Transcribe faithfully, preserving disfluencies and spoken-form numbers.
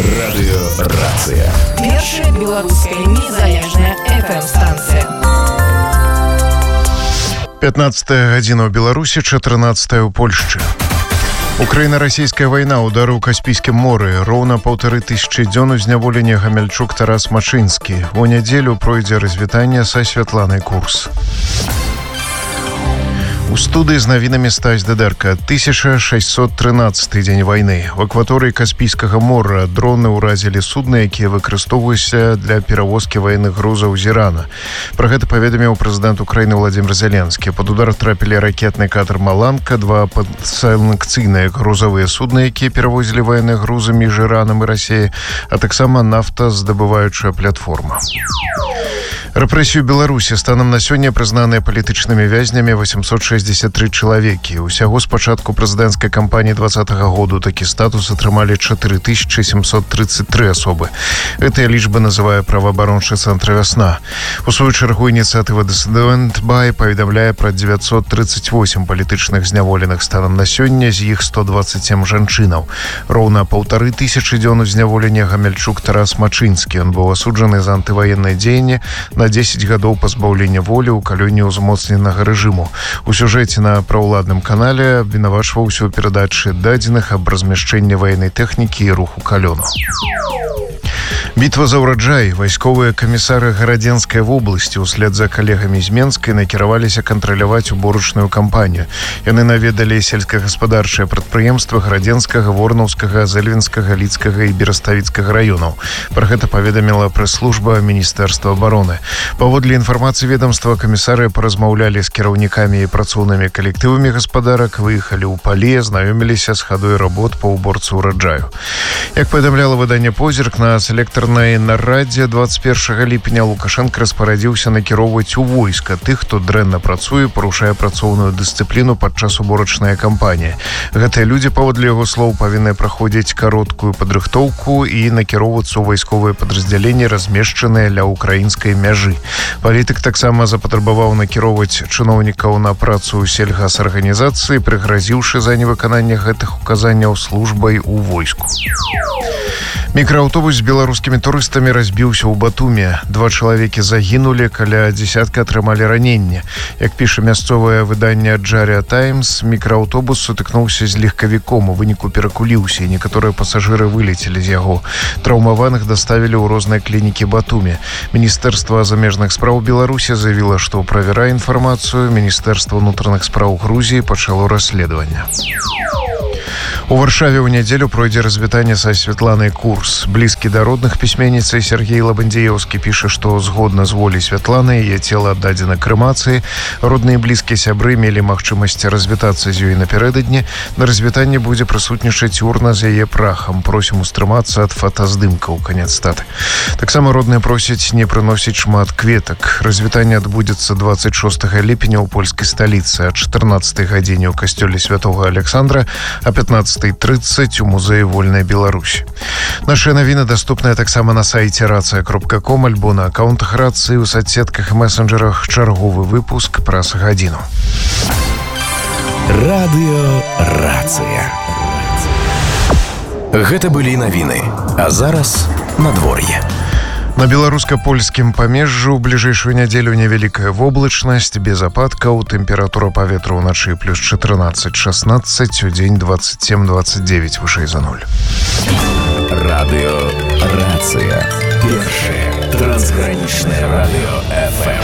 Радыёрацыя. Першая беларуская незалежная эф эм-станцыя. пятнадцатая гадзіна ў Беларусі, чатырнаццатая ў Польшчы. Украіна-расійская вайна, удары ў Каспійскім моры, роўна паўтары тысячы дзён у зняволення Гамяльчук Тарас Мачынскі. У нядзелю пройдзе развітанне са Святланай Курс. У студыі з навінамі Стась Дедерка. тысяча шэсцьсот трынаццаты дзень вайны. В акваторыі Каспійскага мора дроны ўразілі судны, якія выкарыстоўваюцца для перавозкі ваенных грузаў з Ірана. Пра гэта паведаміў прэзідэнт Украіны Владзімір Зеленскі. Пад удар трапілі ракетны катер «Маланка», два падсанкцыйныя грузавыя судны, якія перавозілі ваенныя грузы між Іранам і Расіяй, а таксама нафтаздабываючая платформа. Рэпрэсію Беларусі станам на сёння прызнаныя палітычнымі вязнямі восемьсот шестьдесят три чалавекі. Усяго з пачатку прэзідэнцкай кампаніі двадцатага году такі статус атрымалі чатыры тысячы семьсот тридцать три асобы. Гэтая лічба называе праваабарончы цэнтр «Вясна». У сваю чаргу ініцыятыва «Дысідэнт Бай» паведамляе пра девятьсот тридцать восемь палітычных зняволеных станам на сёння, з іх сто двадцать семь жанчынаў. Роўна паўтары тысячы дзён у зняволення Гамяльчук Тарас Мачынскі. Ён быў асуджаны за антываеннае дзеянне на дзесяць гадоў пазбаўлення волі ў калоніі ўзмоцненага рэжыму. У сюжэце на праўладным канале абвінавачваўся ў перадачы дадзеных аб размяшчэнні ваеннай тэхнікі і руху калёну. Бітва за ўраджай. Вайсковыя камісары Гарадзенскай вобласці ўслед за калегамі з Менскай накіраваліся кантраляваць уборачную кампанію. Яны наведалі сельскагаспадарчыя прадпрыемствы Гарадзенскага, Ворнаўскага, Зэльвінскага, Ліцкага і Бераставіцкага раёнаў. Пра гэта паведаміла прэс-служба Міністэрства абароны. Паводле інфармацыі ведомства, камісары паразмаўлялі з кіраўнікамі і працоўнымі калектывамі гаспадарак, выехалі ў палі, знаёміліся з хадой работ па ўборцы ўраджаю. Як паведамляла выданне «Позірк», на селектарнай нарадзе двадцать першага ліпеня Лукашенко распарадзіўся накіроўваць у войска тых, хто дрэнна працуе, парушае працоўную дысцыпліну падчас уборачнай кампаніі. Гэтыя людзі, паводле яго слоў, павінны праходзіць кароткую падрыхтоўку і накіроўвацца ў вайсковыя падраздзяленні, размешчаныя ля ўкраінскай мяжы. Палітык таксама запатрабаваў накіроўваць чыноўнікаў на працу ў сельгасарганізацыі, прыгразіўшы за невыкананне гэтых указанняў службай у войску. Мікрааўтобус з беларускімі турыстамі разбіўся ў Батуме. Два чалавекі загінулі, каля дзесятка атрымалі раненне. Як піша мясцовае выданне «Джария Таймс», мікрааўтобус сутыкнуўся з легкавіком, у выніку перакуліўся, і некаторыя пасажыры вылецелі з яго. Траўмаваных даставілі ў розныя клінікі Батуме. Міністэрства замежных спраў Беларусі заявіла, што правярае інфармацыю. Міністэрства ўнутраных спраў Грузіі пачало расследаванне. У Варшаве ў нядзелю пройдзе развітанне са Святланай Курс. Блізкі да родных пісьменніцы Сергей Лабандзеўскі піша, што згодна з воляй Святланы яе цела аддадзена крэмацыі. Родныя і блізкія сябры мелі магчымасць развітацца з ёй напярэдадні. На развітанне будзе прысутнічаць урна з яе прахам. Просім устрымацца ад фотаздымкаў. Канец статы. Таксама родныя просяць не прыносіць шмат кветак. Развітанне адбудзецца двадцать шостага ліпеня ў польскай сталіцы, а чатырнаццатай гадзіне ў касцёле Святога Александра, а пятнадцатай тридцать у музеі Вольнай Беларусі. Нашы навіны даступныя таксама на сайце рацыя кропка ком альбо на аккаунтах рацыі, у соцсетках і месенджерах. Чарговы выпуск праз гадзіну. Радыёрацыя. Гэта былі навіны. А зараз надвор'е. На беларуска-польскім памежжу ў бліжэйшую нядзелю невялікая воблачнасць, без ападкаў, тэмпература паветра ўначы плюс чатырнаццаць шестнадцать, удзень двадцать семь двадцать девять, вышэй за нуль. Радыёрацыя. Першае трансгранічнае радыё эф эм.